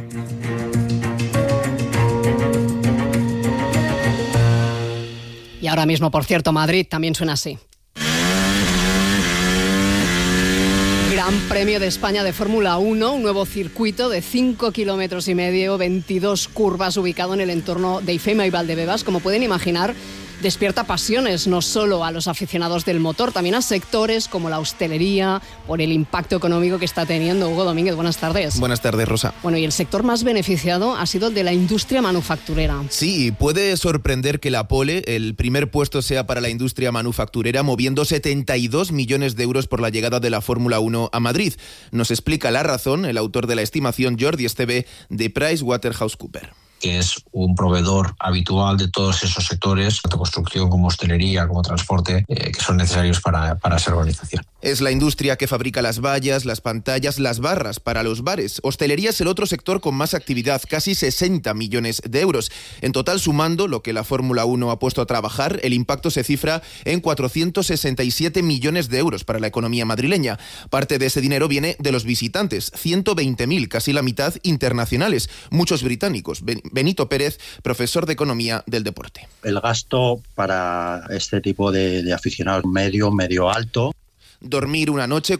Y ahora mismo, por cierto, Madrid también suena así. Gran Premio de España de Fórmula 1, un nuevo circuito de 5,5 kilómetros, 22 curvas, ubicado en el entorno de Ifema y Valdebebas. Como pueden imaginar, despierta pasiones no solo a los aficionados del motor, también a sectores como la hostelería, por el impacto económico que está teniendo. Hugo Domínguez, buenas tardes. Buenas tardes, Rosa. Bueno, y el sector más beneficiado ha sido el de la industria manufacturera. Sí, puede sorprender que la pole, el primer puesto, sea para la industria manufacturera, moviendo 72 millones de euros por la llegada de la Fórmula 1 a Madrid. Nos explica la razón el autor de la estimación, Jordi Esteve, de PricewaterhouseCoopers, que es un proveedor habitual de todos esos sectores, tanto construcción como hostelería, como transporte, que son necesarios para esa organización. Es la industria que fabrica las vallas, las pantallas, las barras para los bares. Hostelería es el otro sector con más actividad, casi 60 millones de euros. En total, sumando lo que la Fórmula 1 ha puesto a trabajar, el impacto se cifra en 467 millones de euros para la economía madrileña. Parte de ese dinero viene de los visitantes, 120.000, casi la mitad internacionales, muchos británicos. Benito Pérez, profesor de Economía del Deporte. El gasto para este tipo de aficionados medio alto. Dormir una noche,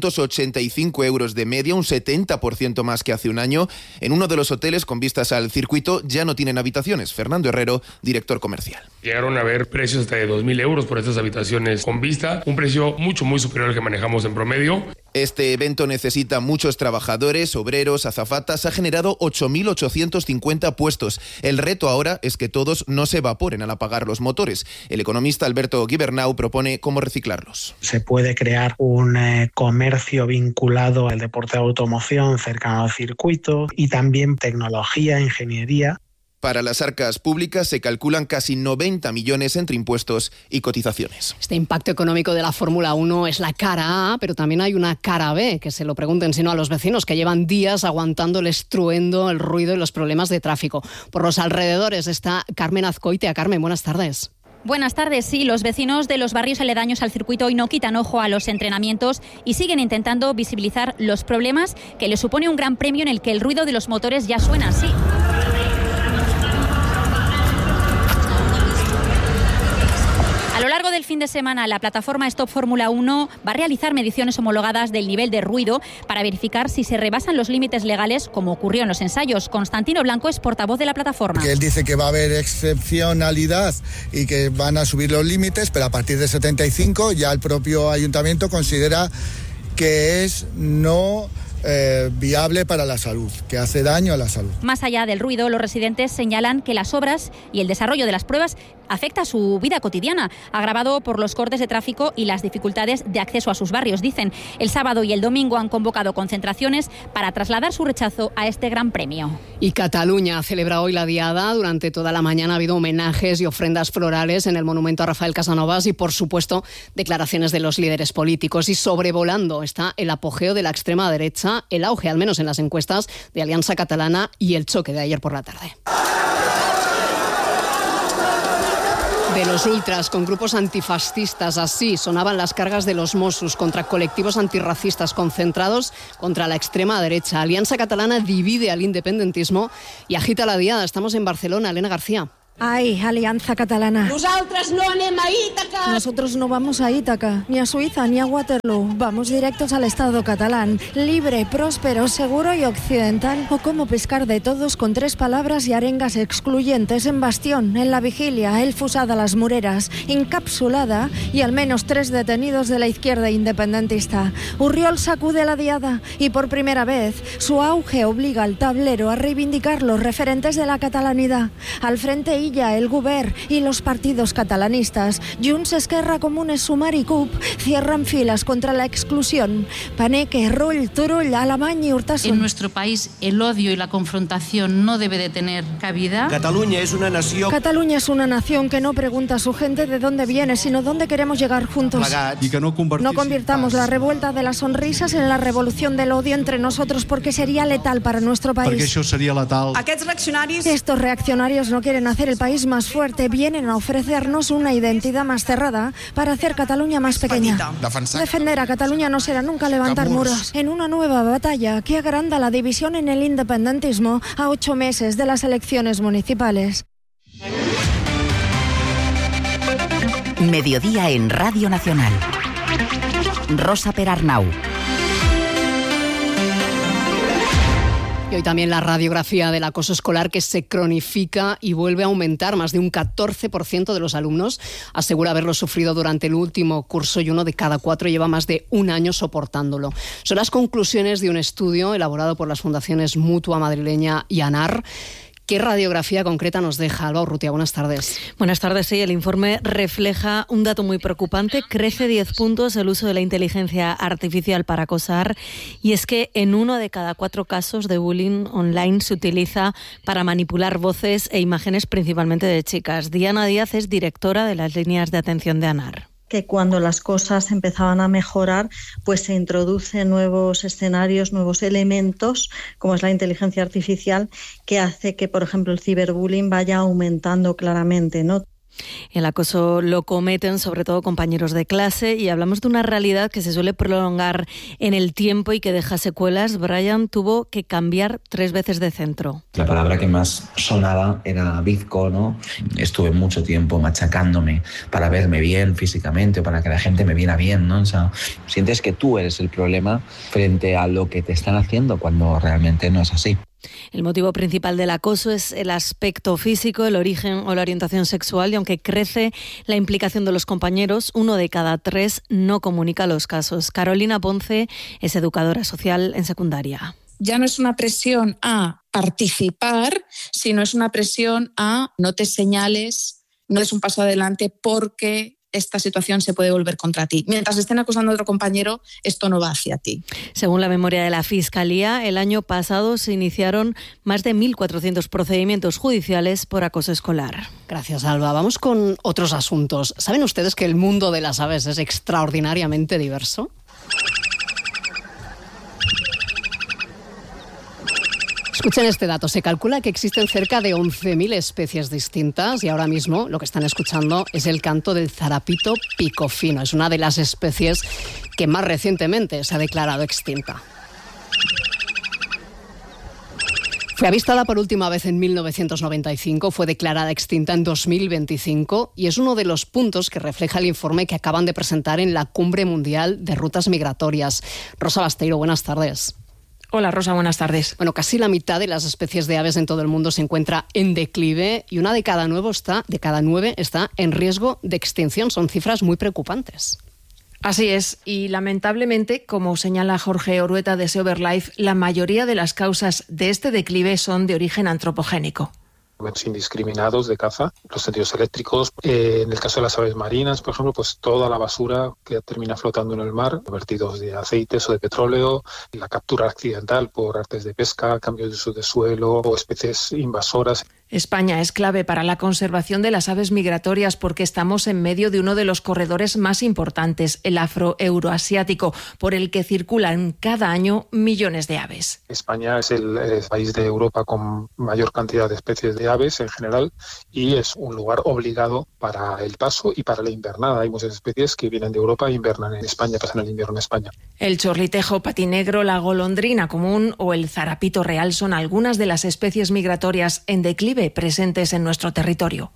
485 euros de media, un 70% más que hace un año. En uno de los hoteles con vistas al circuito ya no tienen habitaciones. Fernando Herrero, director comercial. Llegaron a haber precios hasta de 2.000 euros por estas habitaciones con vista, un precio muy superior al que manejamos en promedio. Este evento necesita muchos trabajadores, obreros, azafatas. Ha generado 8.850 puestos. El reto ahora es que todos no se evaporen al apagar los motores. El economista Alberto Guibernau propone cómo reciclarlos. Se puede crear un comercio vinculado al deporte de automoción cercano al circuito y también tecnología, ingeniería. Para las arcas públicas se calculan casi 90 millones entre impuestos y cotizaciones. Este impacto económico de la Fórmula 1 es la cara A, pero también hay una cara B, que se lo pregunten sino a los vecinos, que llevan días aguantando el estruendo, el ruido y los problemas de tráfico. Por los alrededores está Carmen Azcoitia. Carmen, buenas tardes. Buenas tardes. Sí, los vecinos de los barrios aledaños al circuito hoy no quitan ojo a los entrenamientos y siguen intentando visibilizar los problemas que les supone un gran premio en el que el ruido de los motores ya suena así. A lo largo del fin de semana, la plataforma Stop Fórmula 1 va a realizar mediciones homologadas del nivel de ruido para verificar si se rebasan los límites legales, como ocurrió en los ensayos. Constantino Blanco es portavoz de la plataforma. Que él dice que va a haber excepcionalidad y que van a subir los límites, pero a partir de 75 ya el propio ayuntamiento considera que es no viable para la salud, que hace daño a la salud. Más allá del ruido, los residentes señalan que las obras y el desarrollo de las pruebas afecta a su vida cotidiana, agravado por los cortes de tráfico y las dificultades de acceso a sus barrios. Dicen, el sábado y el domingo han convocado concentraciones para trasladar su rechazo a este gran premio. Y Cataluña celebra hoy la Diada. Durante toda la mañana ha habido homenajes y ofrendas florales en el monumento a Rafael Casanovas y, por supuesto, declaraciones de los líderes políticos. Y sobrevolando está el apogeo de la extrema derecha, el auge, al menos en las encuestas, de Alianza Catalana y el choque de ayer por la tarde. De los ultras, con grupos antifascistas, así sonaban las cargas de los Mossos contra colectivos antirracistas concentrados contra la extrema derecha. Alianza Catalana divide al independentismo y agita la Diada. Estamos en Barcelona, Elena García. Ay, Alianza Catalana. Nosotros no anem a Ítaca. Nosotros no vamos a Ítaca, ni a Suiza, ni a Waterloo. Vamos directos al Estado catalán, libre, próspero, seguro y occidental. O cómo pescar de todos con 3 palabras y arengas excluyentes en Bastión, en La Vigilia, el Fusada Las Mureras, encapsulada y al menos 3 detenidos de la izquierda independentista. Urriol sacude la Diada y por primera vez su auge obliga al tablero a reivindicar los referentes de la catalanidad. Al frente el Govern y los partidos catalanistas, Junts, Esquerra, Comunes, Sumar y CUP, cierran filas contra la exclusión. Paneque, Rull, Turull, Alemany y Urtasun. En nuestro país el odio y la confrontación no debe de tener cabida. Cataluña es una nación. Cataluña es una nación que no pregunta a su gente de dónde viene, sino dónde queremos llegar juntos. Y que no convirtamos la revuelta de las sonrisas en la revolución del odio entre nosotros, porque sería letal para nuestro país. Porque eso sería letal. Estos reaccionarios no quieren hacer el país más fuerte, vienen a ofrecernos una identidad más cerrada para hacer Cataluña más pequeña. Defender a Cataluña no será nunca levantar muros. En una nueva batalla que agranda la división en el independentismo a 8 meses de las elecciones municipales. Mediodía en Radio Nacional. Rosa Perarnau. Y hoy también la radiografía del acoso escolar, que se cronifica y vuelve a aumentar. Más de un 14% de los alumnos asegura haberlo sufrido durante el último curso y 1 de cada 4 lleva más de un año soportándolo. Son las conclusiones de un estudio elaborado por las fundaciones Mutua Madrileña y ANAR. ¿Qué radiografía concreta nos deja, Alba Urrutia? Buenas tardes. Buenas tardes, sí. El informe refleja un dato muy preocupante. Crece 10 puntos el uso de la inteligencia artificial para acosar, y es que en 1 de cada 4 casos de bullying online se utiliza para manipular voces e imágenes, principalmente de chicas. Diana Díaz es directora de las líneas de atención de ANAR. Que cuando las cosas empezaban a mejorar, pues se introducen nuevos escenarios, nuevos elementos, como es la inteligencia artificial, que hace que, por ejemplo, el ciberbullying vaya aumentando claramente, ¿no? El acoso lo cometen sobre todo compañeros de clase, y hablamos de una realidad que se suele prolongar en el tiempo y que deja secuelas. Brian tuvo que cambiar 3 veces de centro. La palabra que más sonaba era bizco, ¿no? Estuve mucho tiempo machacándome para verme bien físicamente o para que la gente me viera bien, ¿no? O sea, sientes que tú eres el problema frente a lo que te están haciendo cuando realmente no es así. El motivo principal del acoso es el aspecto físico, el origen o la orientación sexual, y aunque crece la implicación de los compañeros, 1 de cada 3 no comunica los casos. Carolina Ponce es educadora social en secundaria. Ya no es una presión a participar, sino es una presión a no te señales, no des un paso adelante porque esta situación se puede volver contra ti. Mientras estén acusando a otro compañero, esto no va hacia ti. Según la memoria de la Fiscalía, el año pasado se iniciaron más de 1.400 procedimientos judiciales por acoso escolar. Gracias, Alba. Vamos con otros asuntos. ¿Saben ustedes que el mundo de las aves es extraordinariamente diverso? Escuchen este dato. Se calcula que existen cerca de 11.000 especies distintas y ahora mismo lo que están escuchando es el canto del zarapito picofino. Es una de las especies que más recientemente se ha declarado extinta. Fue avistada por última vez en 1995, fue declarada extinta en 2025 y es uno de los puntos que refleja el informe que acaban de presentar en la Cumbre Mundial de Rutas Migratorias. Rosa Basteiro, buenas tardes. Hola Rosa, buenas tardes. Bueno, casi la mitad de las especies de aves en todo el mundo se encuentra en declive y 1 de cada 9 está en riesgo de extinción. Son cifras muy preocupantes. Así es, y lamentablemente, como señala Jorge Orueta de Seoverlife, la mayoría de las causas de este declive son de origen antropogénico. Indiscriminados de caza, los tendidos eléctricos. En el caso de las aves marinas, por ejemplo, pues toda la basura que termina flotando en el mar, vertidos de aceites o de petróleo, la captura accidental por artes de pesca, cambios de uso de suelo o especies invasoras. España es clave para la conservación de las aves migratorias porque estamos en medio de uno de los corredores más importantes, el afroeuroasiático, por el que circulan cada año millones de aves. España es el país de Europa con mayor cantidad de especies de aves en general y es un lugar obligado para el paso y para la invernada. Hay muchas especies que vienen de Europa e invernan en España, pasan el invierno en España. El chorlitejo patinegro, la golondrina común o el zarapito real son algunas de las especies migratorias en declive presentes en nuestro territorio.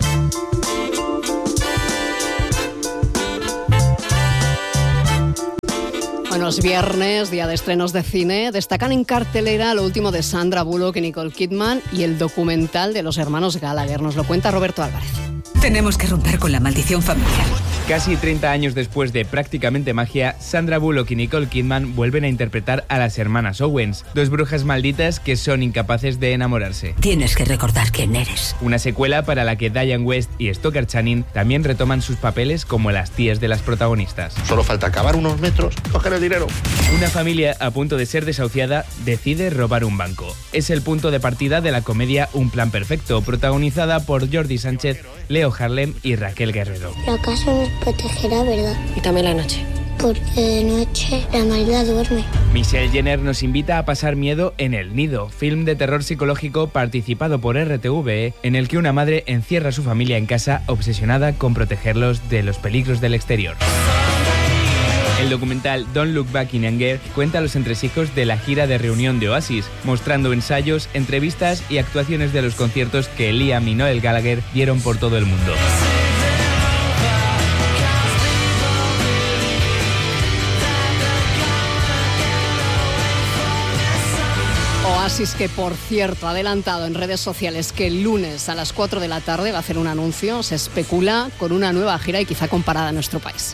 Bueno, es viernes, día de estrenos de cine. Destacan en cartelera lo último de Sandra Bullock y Nicole Kidman y el documental de los hermanos Gallagher. Nos lo cuenta Roberto Álvarez. Tenemos que romper con la maldición familiar. Casi 30 años después de Prácticamente Magia, Sandra Bullock y Nicole Kidman vuelven a interpretar a las hermanas Owens, dos brujas malditas que son incapaces de enamorarse. Tienes que recordar quién eres. Una secuela para la que Diane West y Stoker Channing también retoman sus papeles como las tías de las protagonistas. Solo falta cavar unos metros, coger el dinero. Una familia a punto de ser desahuciada decide robar un banco. Es el punto de partida de la comedia Un plan perfecto, protagonizada por Jordi Sánchez, Leo Harlem y Raquel Guerrero. La casa nos protegerá, ¿verdad? Y también la noche. Porque de noche la maldad duerme. Michelle Jenner nos invita a pasar miedo en El Nido, film de terror psicológico participado por RTVE, en el que una madre encierra a su familia en casa obsesionada con protegerlos de los peligros del exterior. El documental Don't Look Back in Anger cuenta los entresijos de la gira de reunión de Oasis, mostrando ensayos, entrevistas y actuaciones de los conciertos que Liam y Noel Gallagher dieron por todo el mundo. Oasis, que por cierto ha adelantado en redes sociales que el lunes a las 4 de la tarde va a hacer un anuncio, se especula con una nueva gira y quizá comparada a nuestro país.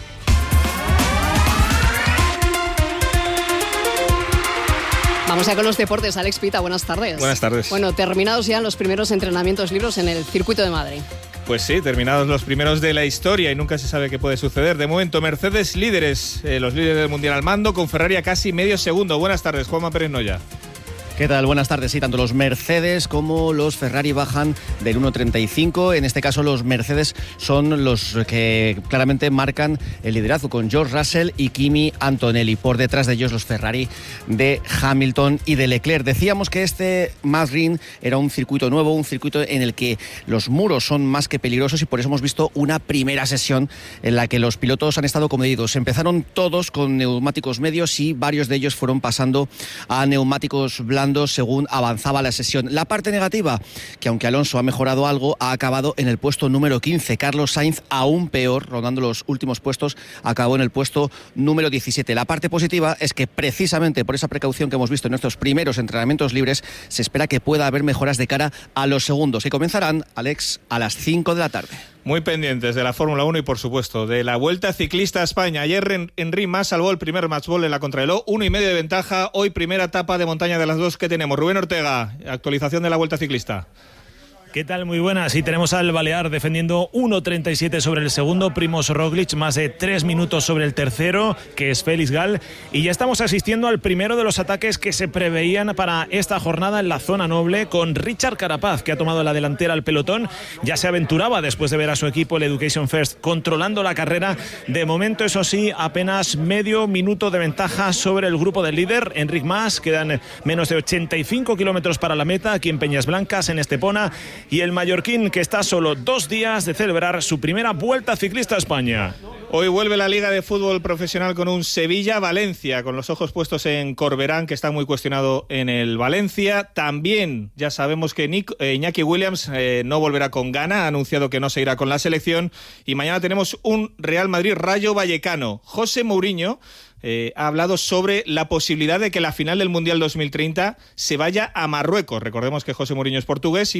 Vamos ya con los deportes. Alex Pita, buenas tardes. Buenas tardes. Bueno, terminados ya los primeros entrenamientos libres en el circuito de Madrid. Pues sí, terminados los primeros de la historia y nunca se sabe qué puede suceder. De momento, Mercedes líderes, los líderes del Mundial al mando, con Ferrari a casi medio segundo. Buenas tardes, Juanma Pérez Noya. ¿Qué tal? Buenas tardes. Sí, tanto los Mercedes como los Ferrari bajan del 1.35. En este caso, los Mercedes son los que claramente marcan el liderazgo, con George Russell y Kimi Antonelli. Por detrás de ellos, los Ferrari de Hamilton y de Leclerc. Decíamos que este Madrid era un circuito nuevo, un circuito en el que los muros son más que peligrosos, y por eso hemos visto una primera sesión en la que los pilotos han estado comedidos. Empezaron todos con neumáticos medios y varios de ellos fueron pasando a neumáticos blandos según avanzaba la sesión. La parte negativa, que aunque Alonso ha mejorado algo, ha acabado en el puesto número 15. Carlos Sainz, aún peor, rondando los últimos puestos, acabó en el puesto número 17. La parte positiva es que precisamente por esa precaución que hemos visto en estos primeros entrenamientos libres, se espera que pueda haber mejoras de cara a los segundos, que comenzarán, Alex, a las 5 de la tarde. Muy pendientes de la Fórmula 1 y, por supuesto, de la Vuelta Ciclista a España. Ayer Enric Mas salvó el primer matchball en la contrarreloj, 1,5 de ventaja. Hoy primera etapa de montaña de las dos que tenemos. Rubén Ortega, actualización de la Vuelta Ciclista. ¿Qué tal? Muy buenas. Sí, tenemos al Balear defendiendo 1.37 sobre el segundo, Primož Roglic, más de 3 minutos sobre el tercero, que es Félix Gall, y ya estamos asistiendo al primero de los ataques que se preveían para esta jornada en la zona noble, con Richard Carapaz, que ha tomado la delantera al pelotón. Ya se aventuraba después de ver a su equipo, el Education First, controlando la carrera. De momento, eso sí, apenas medio minuto de ventaja sobre el grupo del líder, Enric Mas. Quedan menos de 85 kilómetros para la meta, aquí en Peñas Blancas, en Estepona. Y el mallorquín, que está a solo 2 días de celebrar su primera Vuelta Ciclista a España. Hoy vuelve la Liga de Fútbol Profesional con un Sevilla-Valencia, con los ojos puestos en Corberán, que está muy cuestionado en el Valencia. También ya sabemos que Iñaki Williams no volverá con Ghana, ha anunciado que no se irá con la selección. Y mañana tenemos un Real Madrid-Rayo Vallecano. José Mourinho ha hablado sobre la posibilidad de que la final del Mundial 2030 se vaya a Marruecos. Recordemos que José Mourinho es portugués y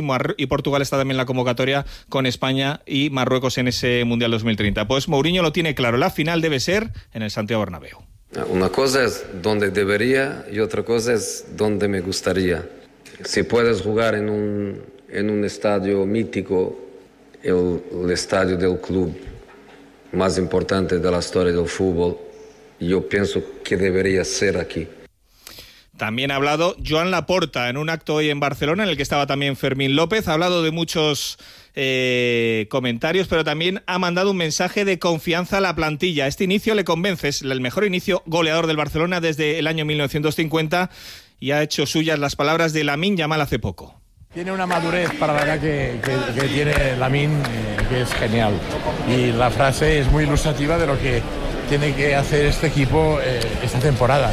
y Portugal está también en la convocatoria con España y Marruecos en ese Mundial 2030. Pues Mourinho lo tiene claro, la final debe ser en el Santiago Bernabéu. Una cosa es donde debería y otra cosa es donde me gustaría. Si puedes jugar en un estadio mítico, el estadio del club más importante de la historia del fútbol, yo pienso que debería ser aquí. También ha hablado Joan Laporta en un acto hoy en Barcelona, en el que estaba también Fermín López. Ha hablado de muchos comentarios, pero también ha mandado un mensaje de confianza a la plantilla. Este inicio le convence, es el mejor inicio goleador del Barcelona desde el año 1950 y ha hecho suyas las palabras de Lamine Yamal hace poco. Tiene una madurez para la edad que tiene Lamine, que es genial. Y la frase es muy ilustrativa de lo que tiene que hacer este equipo esta temporada.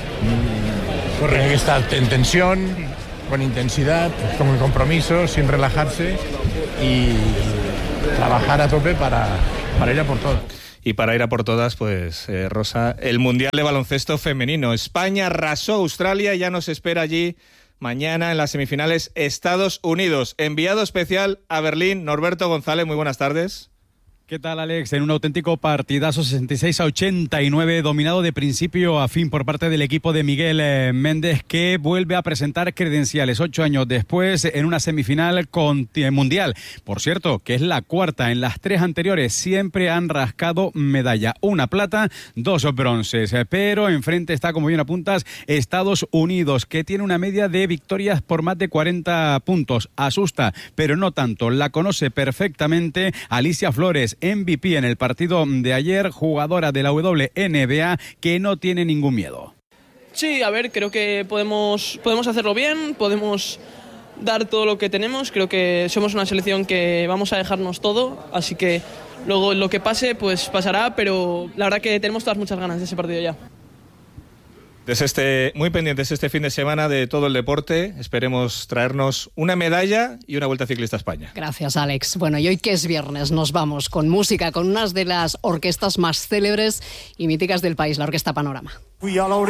Tiene que estar en tensión, con intensidad, con compromiso, sin relajarse y trabajar a tope para ir a por todas. Y para ir a por todas, pues Rosa, el Mundial de Baloncesto Femenino. España arrasó a Australia, ya nos espera allí mañana en las semifinales Estados Unidos. Enviado especial a Berlín, Norberto González, muy buenas tardes. ¿Qué tal, Alex? En un auténtico partidazo 66-89, dominado de principio a fin por parte del equipo de Miguel Méndez, que vuelve a presentar credenciales 8 años después en una semifinal mundial. Por cierto, que es la cuarta. En las 3 anteriores siempre han rascado medalla. 1 plata, 2 bronces. Pero enfrente está, como bien apuntas, Estados Unidos, que tiene una media de victorias por más de 40 puntos. Asusta, pero no tanto. La conoce perfectamente Alicia Flores, MVP en el partido de ayer, jugadora de la WNBA, que no tiene ningún miedo. Sí, a ver, creo que podemos hacerlo bien, podemos dar todo lo que tenemos. Creo que somos una selección que vamos a dejarnos todo, así que luego lo que pase, pues pasará, pero la verdad que tenemos todas muchas ganas de ese partido ya. Muy pendientes este fin de semana de todo el deporte. Esperemos traernos una medalla y una Vuelta Ciclista a España. Gracias, Alex. Bueno, y hoy que es viernes nos vamos con música, con unas de las orquestas más célebres y míticas del país, la Orquesta Panorama.